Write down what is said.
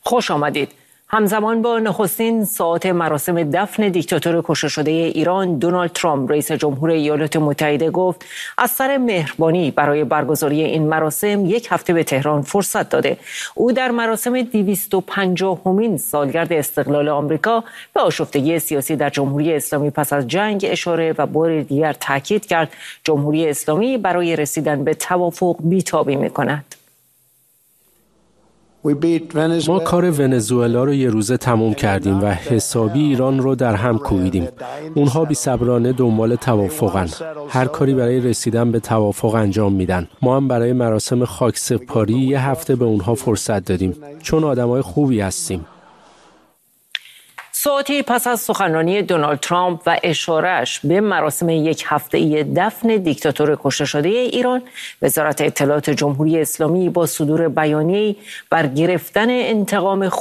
خوش آمدید. همزمان با نخستین ساعات مراسم دفن دیکتاتور کشته شده ایران، دونالد ترامپ رئیس جمهور ایالات متحده گفت از سر مهربانی برای برگزاری این مراسم یک هفته به تهران فرصت داده. او در مراسم 250مین سالگرد استقلال آمریکا به آشفتگی سیاسی در جمهوری اسلامی پس از جنگ اشاره و بار دیگر تاکید کرد جمهوری اسلامی برای رسیدن به توافق بی‌تابی می‌کند. ما کار ونزوئلا رو یه روزه تموم کردیم و حسابی ایران رو در هم کوبیدیم. اونها بی‌صبرانه دنبال توافقن. هر کاری برای رسیدن به توافق انجام میدن. ما هم برای مراسم خاکسپاری یه هفته به اونها فرصت دادیم. چون آدمای خوبی هستیم. ساعتی پس از سخنرانی دونالد ترامپ و اشارهش به مراسم یک هفته‌ای دفن دیکتاتور کشته شده ایران، وزارت اطلاعات جمهوری اسلامی با صدور بیانیه‌ای بر گرفتن انتقام